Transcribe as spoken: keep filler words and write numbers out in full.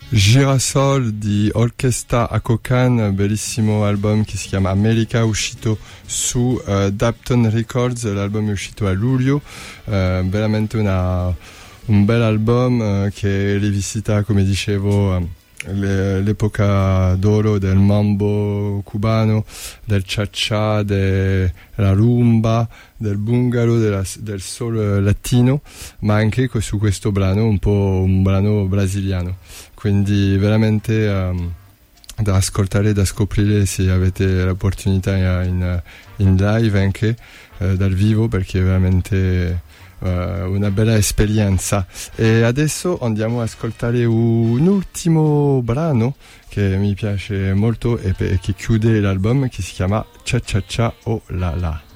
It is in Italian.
Girasol di Orchestra Akokan, bellissimo album che si chiama America, uscito su uh, Dapton Records. L'album è uscito a luglio, uh, veramente una, un bel album uh, che rivisita, come dicevo, uh, le, l'epoca d'oro del mambo cubano, del cha-cha, della rumba, del bungalow, della, del soul latino, ma anche su questo brano, un po' un brano brasiliano. Quindi veramente um, da ascoltare, da scoprire se avete l'opportunità in, in live anche uh, dal vivo, perché è veramente uh, una bella esperienza. E adesso andiamo ad ascoltare un ultimo brano che mi piace molto e che chiude l'album, che si chiama Cha Cha Cha Oh La La.